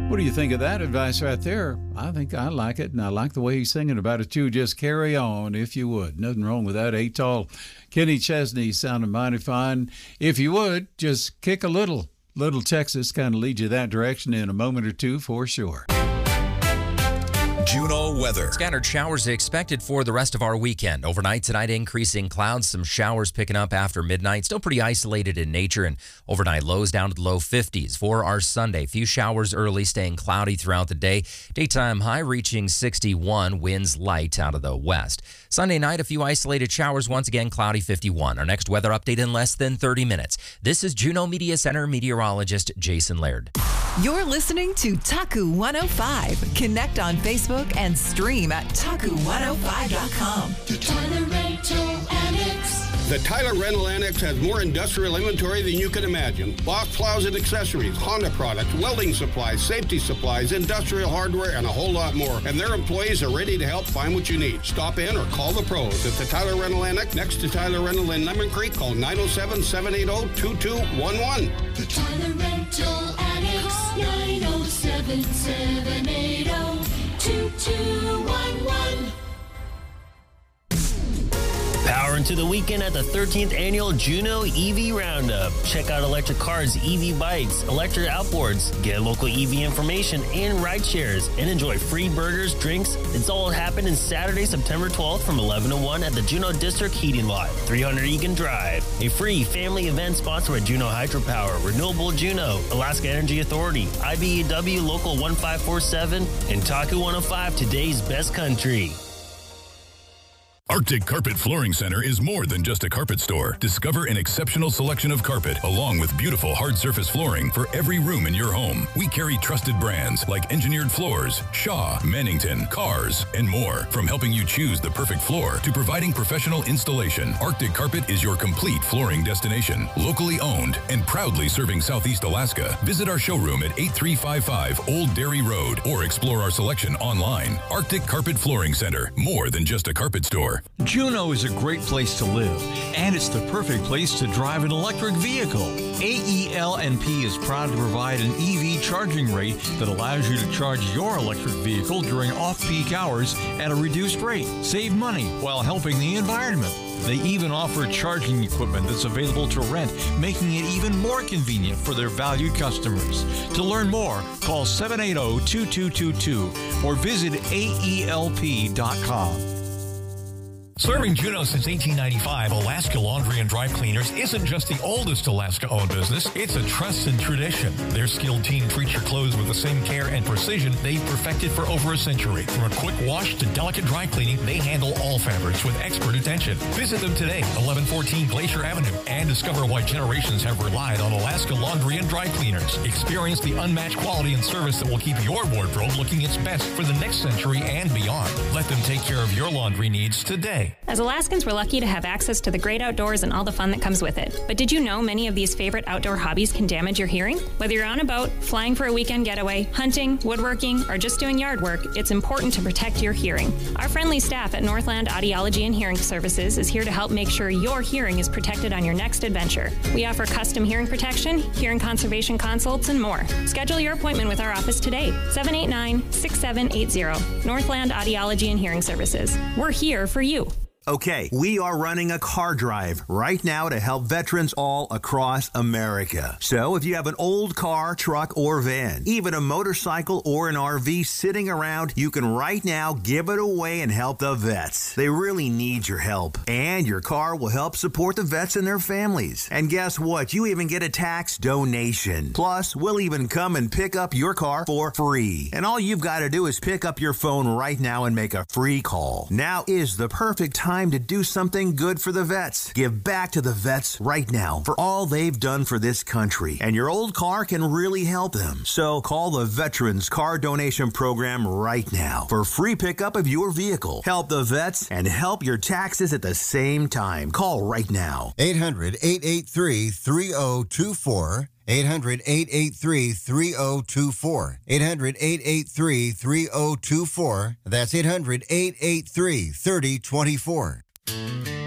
What do you think of that advice right there? I think I like it, and I like the way he's singing about it too. Just carry on if you would. Nothing wrong with that. Tall Kenny Chesney sounded mighty fine. If you would, just kick a little. Little Texas kind of leads you that direction in a moment or two for sure. Juneau weather. Scattered showers expected for the rest of our weekend. Overnight tonight, increasing clouds, some showers picking up after midnight. Still pretty isolated in nature, and overnight lows down to the low 50s. For our Sunday, few showers early, staying cloudy throughout the day. Daytime high reaching 61, winds light out of the west. Sunday night, a few isolated showers, once again cloudy, 51. Our next weather update in less than 30 minutes. This is Juneau Media Center meteorologist Jason Laird. You're listening to Taku 105. Connect on Facebook and stream at taku105.com. The Tyler Rental Annex. The Tyler Rental Annex has more industrial inventory than you can imagine. Bosch plows and accessories, Honda products, welding supplies, safety supplies, industrial hardware, and a whole lot more. And their employees are ready to help find what you need. Stop in or call the pros at the Tyler Rental Annex next to Tyler Rental in Lemon Creek. Call 907-780-2211. The Tyler Rental Annex. 907-780-2211. Power into the weekend at the 13th Annual Juneau EV Roundup. Check out electric cars, EV bikes, electric outboards, get local EV information and ride shares, and enjoy free burgers, drinks. It's all happening Saturday, September 12th from 11 to 1 at the Juneau District Heating Lot, 300 Egan Drive. A free family event sponsored by Juneau Hydropower, Renewable Juneau, Alaska Energy Authority, IBEW Local 1547, and Taku 105, today's best country. Arctic Carpet Flooring Center is more than just a carpet store. Discover an exceptional selection of carpet, along with beautiful hard surface flooring for every room in your home. We carry trusted brands like Engineered Floors, Shaw, Mannington, Cars, and more. From helping you choose the perfect floor to providing professional installation, Arctic Carpet is your complete flooring destination. Locally owned and proudly serving Southeast Alaska. Visit our showroom at 8355 Old Dairy Road or explore our selection online. Arctic Carpet Flooring Center, more than just a carpet store. Juneau is a great place to live, and it's the perfect place to drive an electric vehicle. AEL&P is proud to provide an EV charging rate that allows you to charge your electric vehicle during off-peak hours at a reduced rate. Save money while helping the environment. They even offer charging equipment that's available to rent, making it even more convenient for their valued customers. To learn more, call 780-2222 or visit aelp.com. Serving Juneau since 1895, Alaska Laundry and Dry Cleaners isn't just the oldest Alaska-owned business, it's a trust and tradition. Their skilled team treats your clothes with the same care and precision they've perfected for over a century. From a quick wash to delicate dry cleaning, they handle all fabrics with expert attention. Visit them today, 1114 Glacier Avenue, and discover why generations have relied on Alaska Laundry and Dry Cleaners. Experience the unmatched quality and service that will keep your wardrobe looking its best for the next century and beyond. Let them take care of your laundry needs today. As Alaskans, we're lucky to have access to the great outdoors and all the fun that comes with it. But did you know many of these favorite outdoor hobbies can damage your hearing? Whether you're on a boat, flying for a weekend getaway, hunting, woodworking, or just doing yard work, it's important to protect your hearing. Our friendly staff at Northland Audiology and Hearing Services is here to help make sure your hearing is protected on your next adventure. We offer custom hearing protection, hearing conservation consults, and more. Schedule your appointment with our office today, 789-6780. Northland Audiology and Hearing Services. We're here for you. Okay, we are running a car drive right now to help veterans all across America. So if you have an old car, truck, or van, even a motorcycle or an RV sitting around, you can right now give it away and help the vets. They really need your help. And your car will help support the vets and their families. And guess what? You even get a tax donation. Plus, we'll even come and pick up your car for free. And all you've got to do is pick up your phone right now and make a free call. Now is the perfect time to do something good for the vets. Give back to the vets right now for all they've done for this country. And your old car can really help them. So call the Veterans Car Donation Program right now for free pickup of your vehicle. Help the vets and help your taxes at the same time. Call right now. 800-883-3024. 800-883-3024. 800-883-3024. That's 800-883-3024.